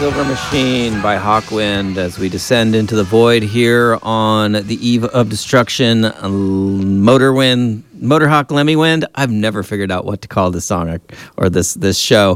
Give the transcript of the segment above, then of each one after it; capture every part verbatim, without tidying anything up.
Silver Machine by Hawkwind as we descend into the void here on the eve of destruction. Motorwind, Motorhawk Lemmy Wind. I've never figured out what to call this song or, or this this show.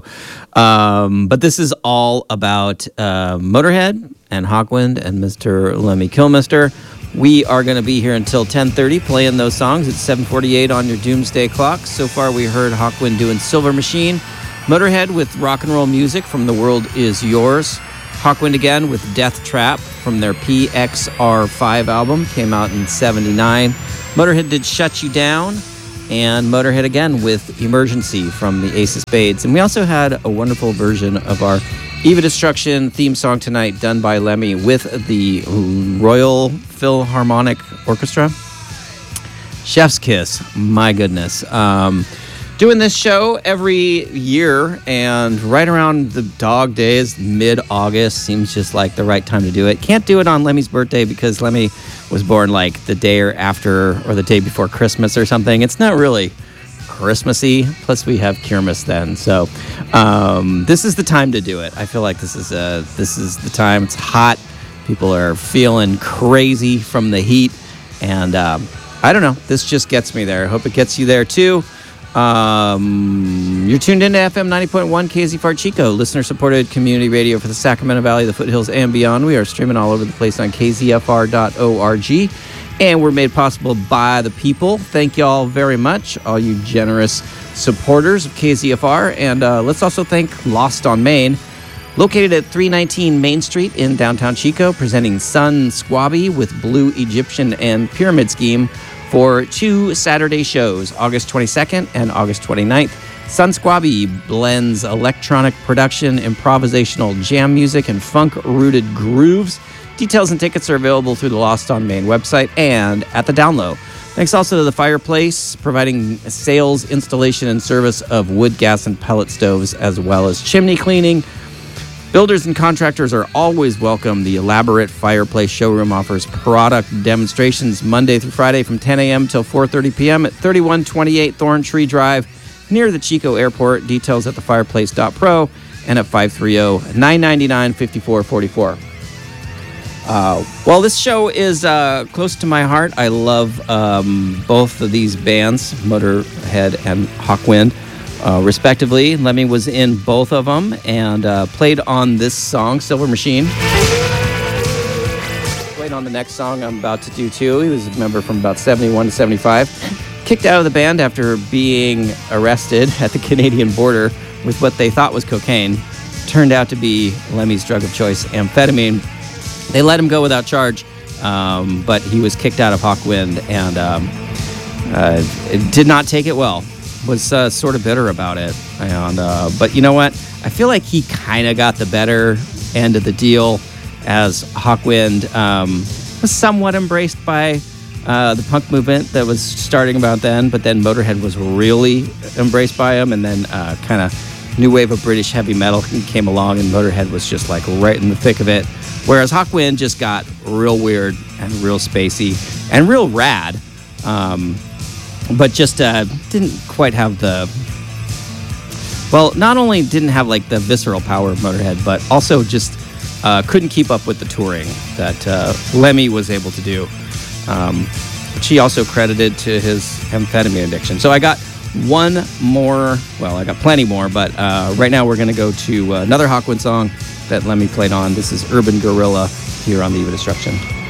Um, but this is all about uh, Motorhead and Hawkwind and Mister Lemmy Kilmister. We are going to be here until ten thirty playing those songs. It's seven forty-eight on your doomsday clock. So far we heard Hawkwind doing Silver Machine. Motorhead with rock and roll music from The World Is Yours. Hawkwind again with Death Trap from their P X R five album, came out in seventy-nine. Motorhead did Shut You Down, and Motorhead again with Emergency from the Ace of Spades. And we also had a wonderful version of our Eve of Destruction theme song tonight done by Lemmy with the Royal Philharmonic Orchestra. Chef's Kiss, my goodness. Um... Doing this show every year, and right around the dog days, mid-August, seems just like the right time to do it. Can't do it on Lemmy's birthday because Lemmy was born like the day or after or the day before Christmas or something. It's not really Christmassy, plus we have Kermis then. So um, this is the time to do it. I feel like this is, uh, this is the time. It's hot. People are feeling crazy from the heat, and um, I don't know. This just gets me there. I hope it gets you there too. Um, you're tuned into F M ninety point one K Z F R Chico, listener-supported community radio for the Sacramento Valley, the foothills, and beyond. We are streaming all over the place on K Z F R dot org, and we're made possible by the people. Thank you all very much, all you generous supporters of K Z F R, and uh, let's also thank Lost on Main, located at three nineteen Main Street in downtown Chico, presenting Sun Squabby with Blue Egyptian and Pyramid Scheme for two Saturday shows, August twenty-second and August twenty-ninth. Sun Squabby blends electronic production, improvisational jam music, and funk-rooted grooves. Details and tickets are available through the Lost on Main website and at the Download. Thanks also to The Fireplace, providing sales, installation, and service of wood, gas, and pellet stoves, as well as chimney cleaning. Builders and contractors are always welcome. The elaborate Fireplace showroom offers product demonstrations Monday through Friday from ten a.m. till four thirty p.m. at thirty-one twenty-eight Thorn Tree Drive near the Chico Airport. Details at the fireplace dot pro and at five three zero, nine nine nine, five four four four. Uh, well, this show is uh, close to my heart. I love um, both of these bands, Motorhead and Hawkwind. Uh, respectively. Lemmy was in both of them and uh, played on this song, Silver Machine. Played on the next song I'm about to do too. He was a member from about seventy-one to seventy-five. Kicked out of the band after being arrested at the Canadian border with what they thought was cocaine. Turned out to be Lemmy's drug of choice, amphetamine. They let him go without charge, um, but he was kicked out of Hawkwind and um, uh, did not take it well. Was uh, sort of bitter about it. And uh, but you know what? I feel like he kind of got the better end of the deal, as Hawkwind um, was somewhat embraced by uh, the punk movement that was starting about then, but then Motorhead was really embraced by him, and then uh, kind of new wave of British heavy metal came along, and Motorhead was just like right in the thick of it, whereas Hawkwind just got real weird and real spacey and real rad. Um, But just uh, didn't quite have the... Well, not only didn't have like the visceral power of Motorhead, but also just uh, couldn't keep up with the touring that uh, Lemmy was able to do, um, which he also credited to his amphetamine addiction. So I got one more... Well, I got plenty more, but uh, right now we're going to go to another Hawkwind song that Lemmy played on. This is Urban Gorilla here on the Eve of Destruction.